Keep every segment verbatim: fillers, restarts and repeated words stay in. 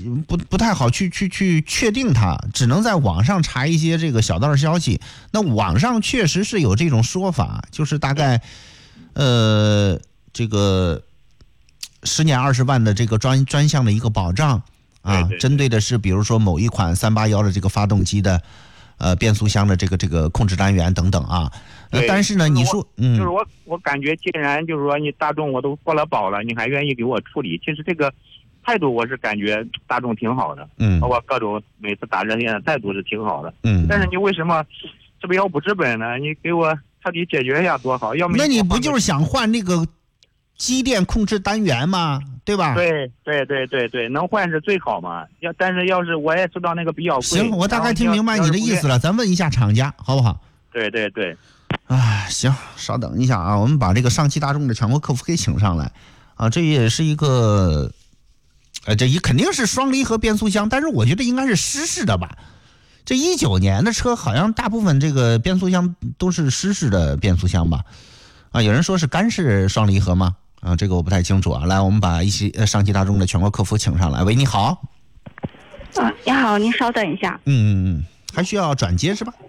不不太好去去去确定它，只能在网上查一些这个小道消息。那网上确实是有这种说法，就是大概呃这个十年二十万的这个专专项的一个保障啊， 对对对， 针对的是比如说某一款三八幺的这个发动机的呃变速箱的这个这个控制单元等等啊。呃，但是呢，你说，嗯， 就是我我感觉，既然就是说你大众我都过了保了，你还愿意给我处理，其实这个态度我是感觉大众挺好的， 嗯， 包括各种每次打热线的态度是挺好的， 嗯。 但是你为什么这不要不治本呢？你给我彻底解决一下多好，要么那你不就是想换那个机电控制单元吗？对吧？ 对对对对对，能换是最好嘛。要但是要是我也知道那个比较贵。 行，我大概听明白你的意思了，咱问一下厂家好不好？ 对对对。 哎，行，稍等一下啊，我们把这个上汽大众的全国客服给请上来啊，这也是一个，呃，这也肯定是双离合变速箱，但是我觉得应该是湿式的吧。这一九年的车好像大部分这个变速箱都是湿式的变速箱吧？啊，有人说是干式双离合吗？啊，这个我不太清楚啊。来，我们把一些呃上汽大众的全国客服请上来。喂，你好。 啊，你好，您稍等一下。 嗯嗯嗯，还需要转接是吧？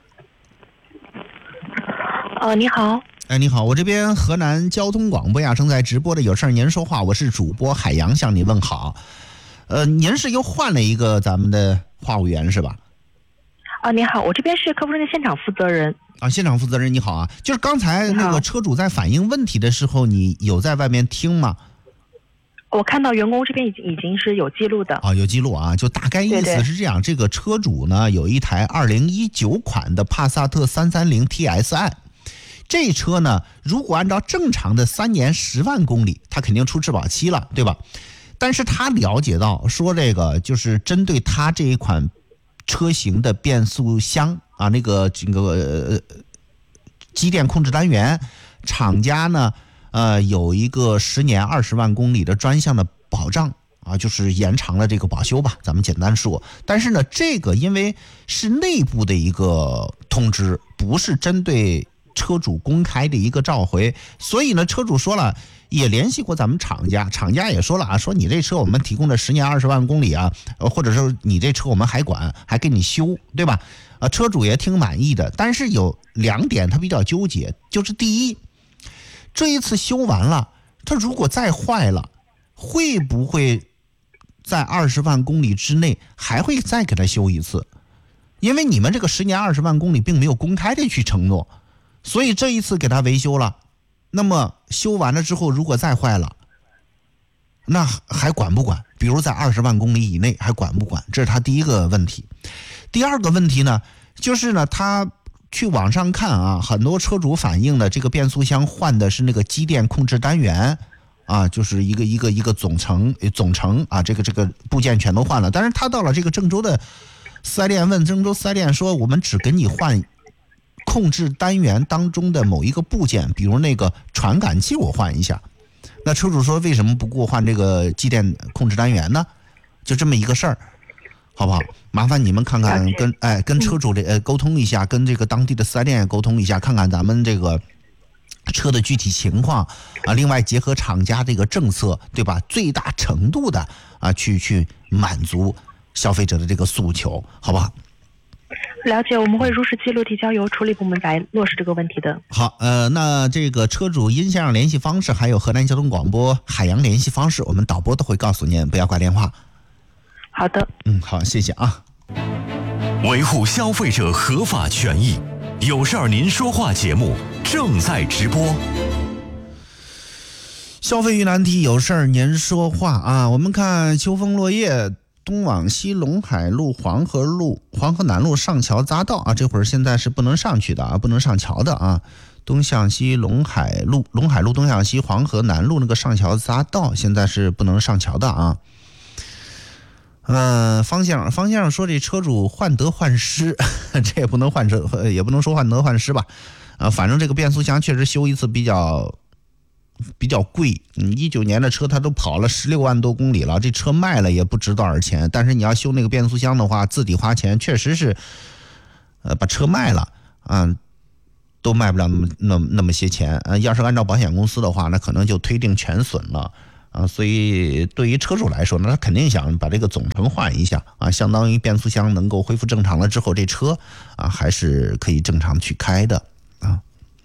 呃，你好。 哎，你好，我这边河南交通广播呀正在直播的有事儿您说话，我是主播海洋向你问好。呃，您是又换了一个咱们的话务员是吧？ 啊，你好，我这边是客服人的现场负责人。 啊，现场负责人你好啊，就是刚才那个车主在反映问题的时候，你有在外面听吗？ 我看到员工这边已经已经是有记录的。 啊，有记录啊，就大概意思是这样，对对，这个车主呢有一台二零一九款的帕萨特三三零 T S I。这车呢，如果按照正常的三年十万公里，它肯定出质保期了，对吧？但是他了解到说，这个就是针对他这一款车型的变速箱啊，那个这个呃机电控制单元，厂家呢呃有一个十年二十万公里的专项的保障啊，就是延长了这个保修吧，咱们简单说。但是呢，这个因为是内部的一个通知，不是针对车主公开的一个召回，所以呢，车主说了，也联系过咱们厂家，厂家也说了啊，说你这车我们提供了十年二十万公里啊，或者说你这车我们还管，还给你修，对吧？啊，车主也挺满意的，但是有两点他比较纠结，就是第一，这一次修完了，他如果再坏了，会不会在二十万公里之内还会再给他修一次？因为你们这个十年二十万公里并没有公开的去承诺。所以这一次给他维修了，那么修完了之后如果再坏了，那还管不管？比如在二十万公里以内还管不管？这是他第一个问题。第二个问题呢，就是呢他去网上看啊，很多车主反映的这个变速箱换的是那个机电控制单元啊，就是一个一个一个总成总成啊，这个这个部件全都换了。但是他到了这个郑州的四 S 店，问郑州四 S 店说，我们只给你换控制单元当中的某一个部件，比如那个传感器我换一下。那车主说为什么不给我换这个机电控制单元呢？就这么一个事儿，好不好？麻烦你们看看跟哎跟车主的呃沟通一下，跟这个当地的四 S 店也沟通一下，看看咱们这个车的具体情况啊。另外结合厂家这个政策，对吧？最大程度的啊去去满足消费者的这个诉求，好不好？ 了解，我们会如实记录提交由处理部门来落实这个问题的。 好，呃，那这个车主殷先生联系方式，还有河南交通广播海洋联系方式，我们导播都会告诉您，不要挂电话。 好的。 嗯，好，谢谢啊。 维护消费者合法权益，有事儿您说话节目正在直播。 消费遇难题，有事儿您说话啊。我们看秋风落叶。东往西陇海路、黄河路、黄河南路上桥匝道啊，这会儿现在是不能上去的啊，不能上桥的啊。东向西陇海路、陇海路东向西、黄河南路那个上桥匝道现在是不能上桥的啊。嗯、呃，方先生，方先生说这车主患得患失，这也不能患车，也不能说患得患失吧。啊，反正这个变速箱确实修一次比较。比较贵，嗯，一九年的车它都跑了十六万多公里了，这车卖了也不值多少钱。但是你要修那个变速箱的话，自己花钱，确实是，呃，把车卖了啊，都卖不了那么那么那么些钱。呃，要是按照保险公司的话，那可能就推定全损了啊，所以对于车主来说呢，他肯定想把这个总成换一下啊，相当于变速箱能够恢复正常了之后，这车啊还是可以正常去开的啊。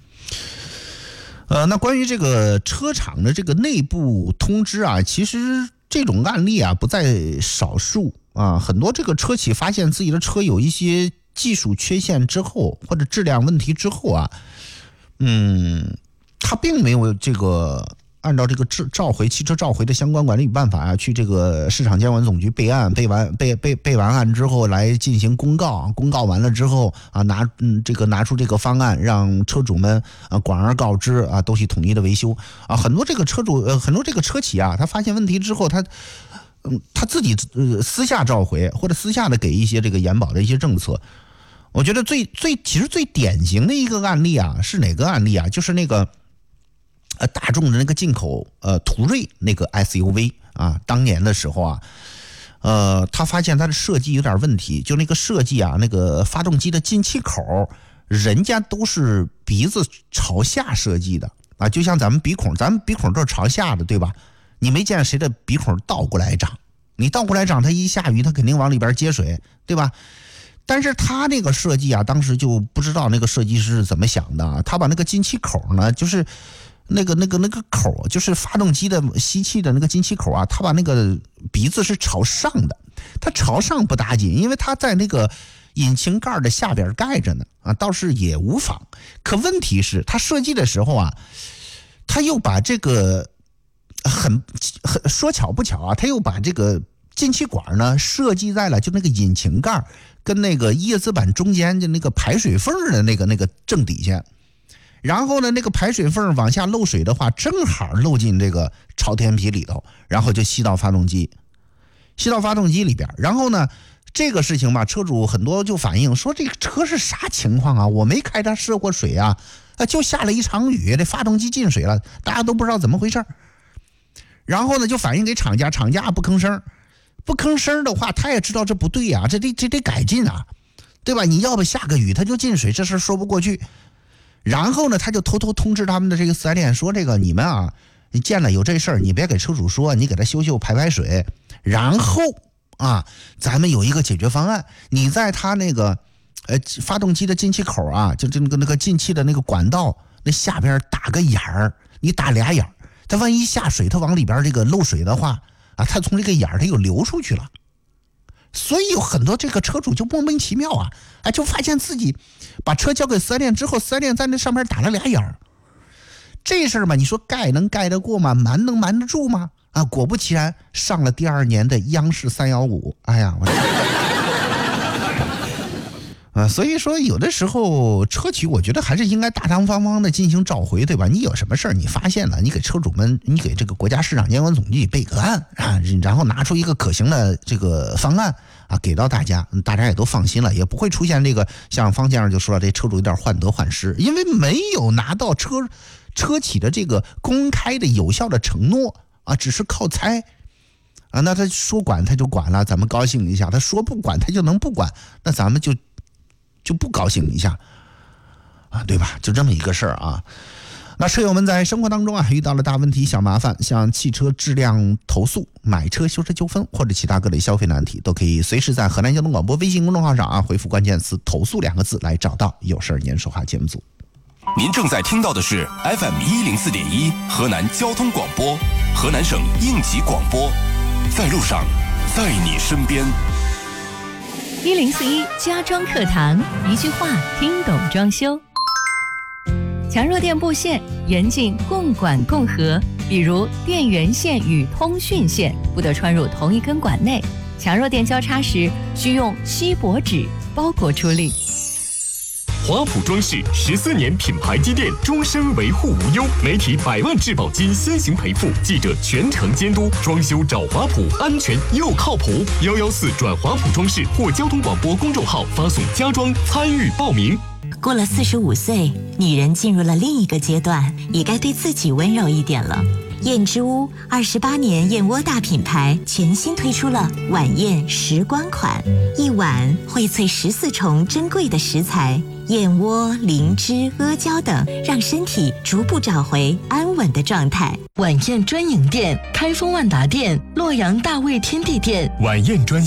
呃，那关于这个车厂的这个内部通知啊，其实这种案例啊不在少数啊，很多这个车企发现自己的车有一些技术缺陷之后，或者质量问题之后啊，嗯，他并没有这个按照这个召回汽车召回的相关管理办法啊，去这个市场监管总局备案，备完备备备完案之后来进行公告，公告完了之后啊，拿嗯这个拿出这个方案，让车主们啊广而告之啊，都是统一的维修啊。很多这个车主呃很多这个车企啊，他发现问题之后，他嗯他自己呃私下召回或者私下的给一些这个延保的一些政策。我觉得最最其实最典型的一个案例啊，是哪个案例啊？就是那个。呃，大众的那个进口呃途锐那个 S U V 啊，当年的时候啊，呃，他发现它的设计有点问题，就那个设计啊，那个发动机的进气口，人家都是鼻子朝下设计的啊，就像咱们鼻孔，咱们鼻孔都是朝下的，对吧？你没见谁的鼻孔倒过来长，你倒过来长，它一下雨，它肯定往里边接水，对吧？但是他那个设计啊，当时就不知道那个设计师是怎么想的，他把那个进气口呢，就是。那个、那个、那个口，就是发动机的吸气的那个进气口啊，它把那个鼻子是朝上的，它朝上不打紧，因为它在那个引擎盖的下边盖着呢啊，倒是也无妨。可问题是，它设计的时候啊，它又把这个很很说巧不巧啊，它又把这个进气管呢设计在了就那个引擎盖跟那个叶子板中间就那个排水缝的那个那个正底下。然后呢，那个排水缝往下漏水的话，正好漏进这个朝天皮里头，然后就吸到发动机，吸到发动机里边。然后呢，这个事情吧，车主很多就反映说，这个车是啥情况啊？我没开它涉过水啊，就下了一场雨，这发动机进水了，大家都不知道怎么回事。然后呢，就反映给厂家，厂家不吭声，不吭声的话，他也知道这不对啊，这得这得改进啊，对吧？你要不下个雨它就进水，这事说不过去。然后呢，他就偷偷通知他们的这个四 S 店说，这个你们啊，你见了有这事儿，你别给车主说，你给他修修排排水，然后啊，咱们有一个解决方案，你在他那个呃发动机的进气口啊，就就那个那个进气的那个管道那下边打个眼儿，你打俩眼儿，他万一下水，他往里边这个漏水的话啊，他从这个眼儿他又流出去了。所以有很多这个车主就莫名其妙啊，啊，就发现自己把车交给四 S 店之后，四 S 店在那上面打了俩眼儿。这事儿嘛，你说盖能盖得过吗？瞒能瞒得住吗？啊，果不其然，上了第二年的央视三幺五，哎呀，我啊，所以说有的时候车企我觉得还是应该大大方方的进行召回，对吧？你有什么事儿你发现了，你给车主们，你给这个国家市场监管总局备个案啊，然后拿出一个可行的这个方案啊，给到大家，大家也都放心了，也不会出现这个像方先生就说了，这车主有点患得患失，因为没有拿到车车企的这个公开的有效的承诺啊，只是靠猜啊。那他说管他就管了，咱们高兴一下；他说不管他就能不管，那咱们就。就不高兴一下啊，对吧？就这么一个事儿啊。那车友们在生活当中啊遇到了大问题、小麻烦，像汽车质量投诉、买车修车纠纷或者其他各类消费难题，都可以随时在河南交通广播微信公众号上啊回复关键词投诉两个字来找到有事您说话节目组。 您正在听到的是 F M 一零四点一河南交通广播，河南省应急广播，在路上，在你身边。 一零四一家装课堂，一句话听懂装修。强弱电布线严禁共管共合，比如电源线与通讯线不得穿入同一根管内。强弱电交叉时，需用锡箔纸包裹处理。 华普装饰十四年品牌积淀，终身维护无忧，媒体百万质保金先行赔付，记者全程监督，装修找华普，安全又靠谱。幺幺四转华普装饰或交通广播公众号发送家装参与报名。 过了四十五岁，女人进入了另一个阶段，也该对自己温柔一点了。 燕之屋二十八年燕窝大品牌全新推出了晚宴时光款，一碗荟萃十四重珍贵的食材，燕窝、灵芝、阿胶等，让身体逐步找回安稳的状态。 晚宴专营店：开封万达店、洛阳大味天地店。 晚宴专